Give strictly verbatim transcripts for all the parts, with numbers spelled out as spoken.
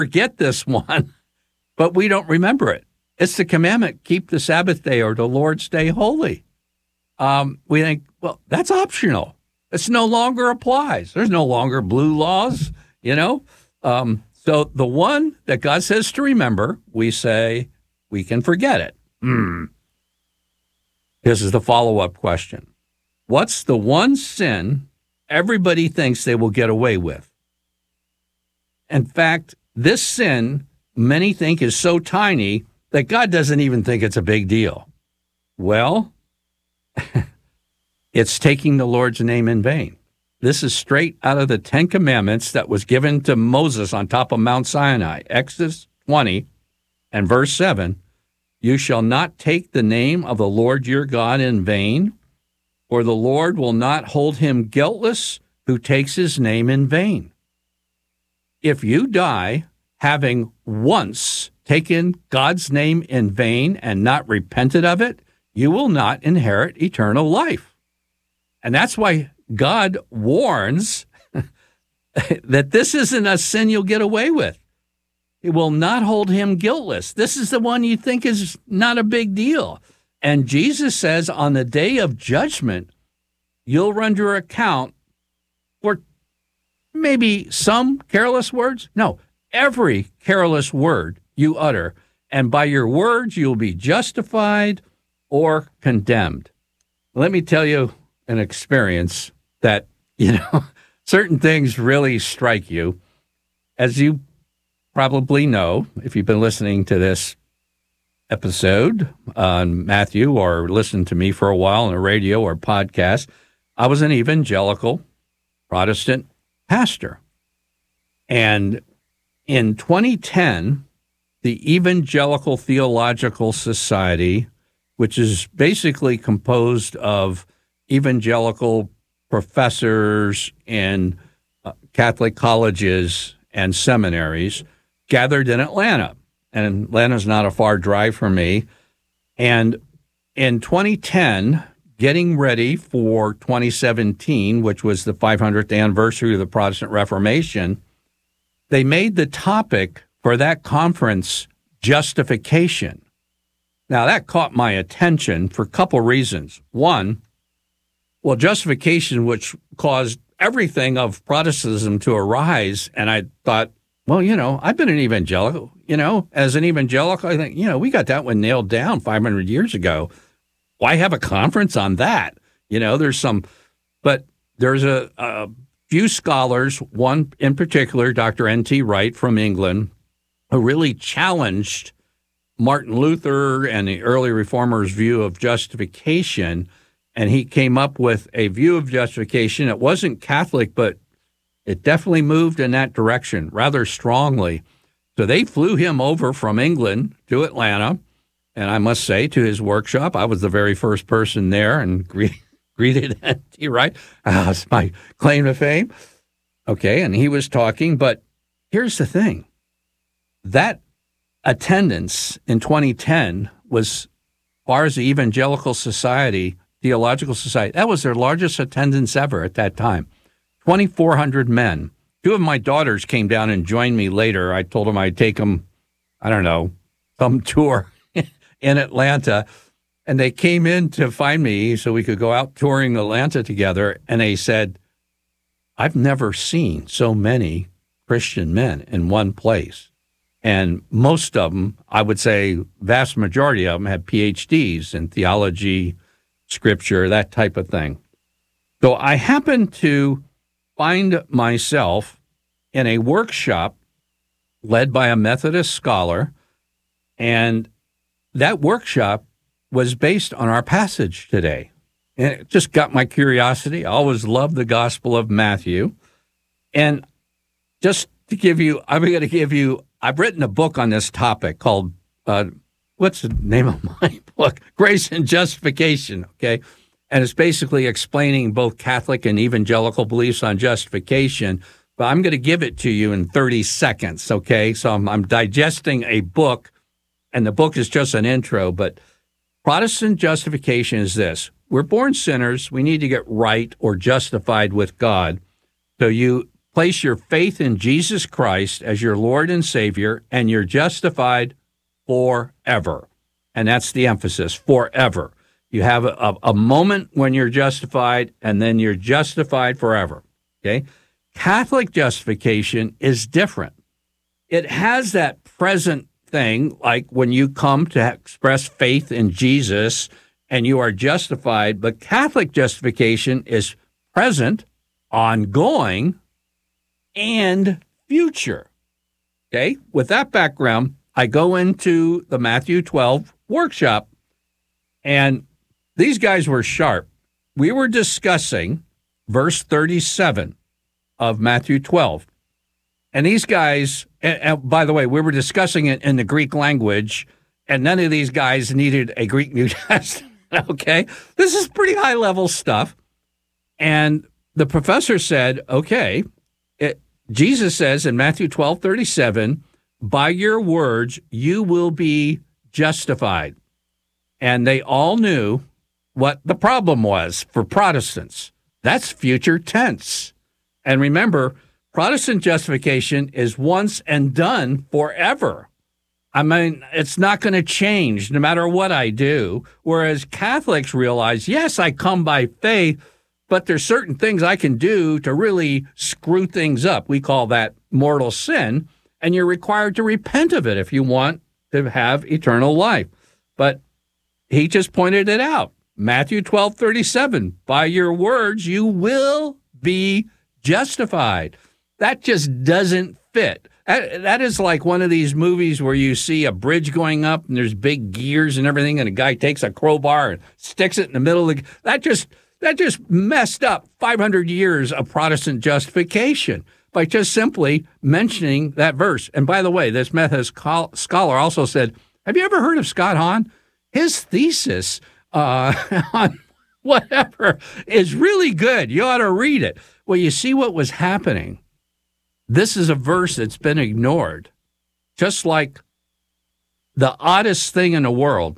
forget this one, but we don't remember it. It's the commandment, keep the Sabbath day or the Lord's day holy. Um, we think, well, that's optional. It's no longer applies. There's no longer blue laws, you know. Um, so the one that God says to remember, we say we can forget it. Hmm. This is the follow-up question. What's the one sin everybody thinks they will get away with? In fact, this sin many think is so tiny that God doesn't even think it's a big deal. Well, it's taking the Lord's name in vain. This is straight out of the Ten Commandments that was given to Moses on top of Mount Sinai. Exodus twenty and verse seven, you shall not take the name of the Lord your God in vain, or the Lord will not hold him guiltless who takes his name in vain. If you die having once taken God's name in vain and not repented of it, you will not inherit eternal life. And that's why God warns that this isn't a sin you'll get away with. It will not hold him guiltless. This is the one you think is not a big deal. And Jesus says on the day of judgment, you'll render account for maybe some careless words. No, every careless word you utter. And by your words, you'll be justified or condemned. Let me tell you an experience that, you know, certain things really strike you. As you probably know, if you've been listening to this episode on Matthew or listened to me for a while on the radio or podcast, I was an evangelical Protestant pastor. And in twenty ten, the Evangelical Theological Society, which is basically composed of evangelical professors in uh, Catholic colleges and seminaries, gathered in Atlanta. And Atlanta's not a far drive from me. And in twenty ten, getting ready for twenty seventeen, which was the five hundredth anniversary of the Protestant Reformation, they made the topic for that conference justification. Now, that caught my attention for a couple reasons. One, well, justification, which caused everything of Protestantism to arise, and I thought, well, you know, I've been an evangelical. You know, as an evangelical, I think, you know, we got that one nailed down five hundred years ago. Why have a conference on that? You know, there's some, but there's a, a few scholars, one in particular, Doctor N T Wright from England, who really challenged Martin Luther and the early reformers' view of justification. And he came up with a view of justification. It wasn't Catholic, but it definitely moved in that direction rather strongly. So they flew him over from England to Atlanta. And I must say, to his workshop, I was the very first person there and gre- greeted N T Wright. Ah, it's my claim to fame. Okay, and he was talking. But here's the thing. That attendance in twenty ten was, as far as the Evangelical Society, Theological Society, that was their largest attendance ever at that time. twenty-four hundred men. Two of my daughters came down and joined me later. I told them I'd take them, I don't know, some tour in Atlanta. And they came in to find me so we could go out touring Atlanta together. And they said, I've never seen so many Christian men in one place. And most of them, I would say vast majority of them, had P H Ds in theology, scripture, that type of thing. So I happened to find myself in a workshop led by a Methodist scholar, and that workshop was based on our passage today. And it just got my curiosity. I always loved the Gospel of Matthew. And just to give you, I'm going to give you, I've written a book on this topic called, uh, what's the name of my book? Grace and Justification, okay? And it's basically explaining both Catholic and evangelical beliefs on justification. But I'm going to give it to you in thirty seconds, okay? So I'm, I'm digesting a book, and the book is just an intro. But Protestant justification is this. We're born sinners. We need to get right or justified with God. So you place your faith in Jesus Christ as your Lord and Savior, and you're justified forever. And that's the emphasis, forever. You have a, a moment when you're justified, and then you're justified forever. Okay? Catholic justification is different. It has that present thing, like when you come to express faith in Jesus and you are justified, but Catholic justification is present, ongoing, and future. Okay? With that background, I go into the Matthew twelve workshop, and these guys were sharp. We were discussing verse thirty-seven of Matthew twelve. And these guys, and, and by the way, we were discussing it in the Greek language, and none of these guys needed a Greek New Testament, okay? This is pretty high-level stuff. And the professor said, okay, it, Jesus says in Matthew twelve thirty-seven, by your words you will be justified. And they all knew what the problem was for Protestants. That's future tense. And remember, Protestant justification is once and done forever. I mean, it's not going to change no matter what I do. Whereas Catholics realize, yes, I come by faith, but there's certain things I can do to really screw things up. We call that mortal sin, and you're required to repent of it if you want to have eternal life. But he just pointed it out. Matthew twelve thirty-seven, by your words you will be justified. That just doesn't fit. That, that is like one of these movies where you see a bridge going up and there's big gears and everything, and a guy takes a crowbar and sticks it in the middle of the... That just, that just messed up five hundred years of Protestant justification by just simply mentioning that verse. And by the way, this Methodist scholar also said, have you ever heard of Scott Hahn? His thesis uh, on whatever is really good. You ought to read it. Well, you see what was happening. This is a verse that's been ignored, just like the oddest thing in the world.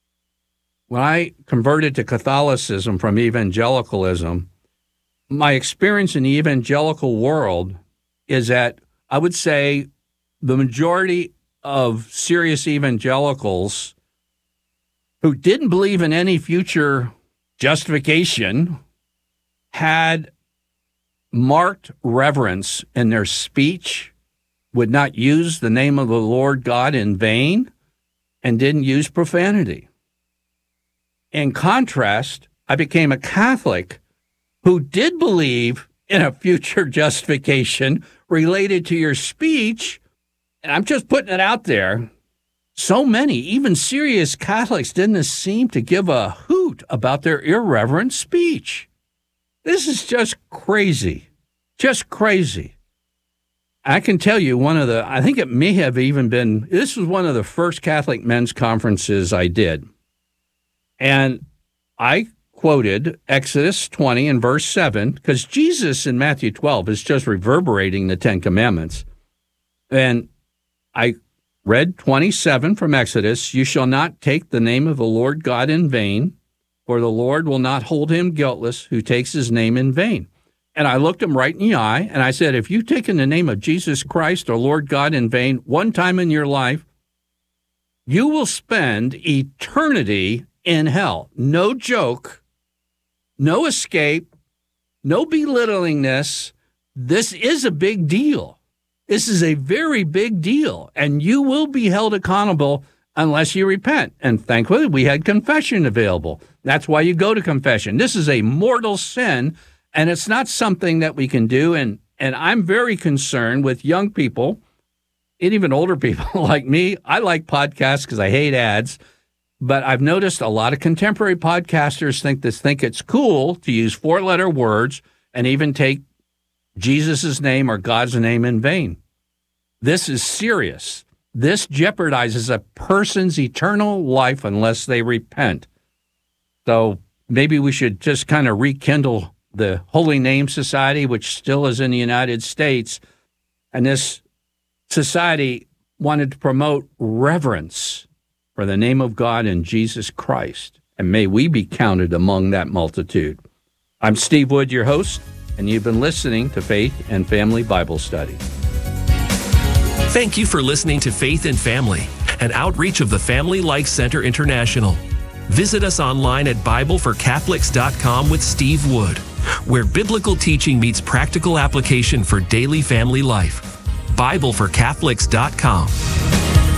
When I converted to Catholicism from evangelicalism, my experience in the evangelical world is that I would say the majority of serious evangelicals who didn't believe in any future justification had marked reverence in their speech, would not use the name of the Lord God in vain, and didn't use profanity. In contrast, I became a Catholic who did believe in a future justification related to your speech, and I'm just putting it out there. So many, even serious Catholics, didn't seem to give a hoot about their irreverent speech. This is just crazy, just crazy. I can tell you one of the, I think it may have even been, this was one of the first Catholic men's conferences I did. And I quoted Exodus twenty and verse seven, because Jesus in Matthew twelve is just reverberating the Ten Commandments. And I read twenty-seven from Exodus, you shall not take the name of the Lord God in vain, for the Lord will not hold him guiltless who takes his name in vain. And I looked him right in the eye, and I said, if you've taken the name of Jesus Christ or Lord God in vain one time in your life, you will spend eternity in hell. No joke, no escape, no belittling this. This is a big deal. This is a very big deal, and you will be held accountable unless you repent. And thankfully, we had confession available. That's why you go to confession. This is a mortal sin, and it's not something that we can do. And, and I'm very concerned with young people, and even older people like me. I like podcasts because I hate ads, but I've noticed a lot of contemporary podcasters think this, think it's cool to use four-letter words and even take Jesus' name or God's name in vain. This is serious. This jeopardizes a person's eternal life unless they repent. So maybe we should just kind of rekindle the Holy Name Society, which still is in the United States. And this society wanted to promote reverence for the name of God and Jesus Christ. And may we be counted among that multitude. I'm Steve Wood, your host. and you've been listening to Faith and Family Bible Study. Thank you for listening to Faith and Family, an outreach of the Family Life Center International. Visit us online at Bible for Catholics dot com with Steve Wood, where biblical teaching meets practical application for daily family life. Bible for Catholics dot com.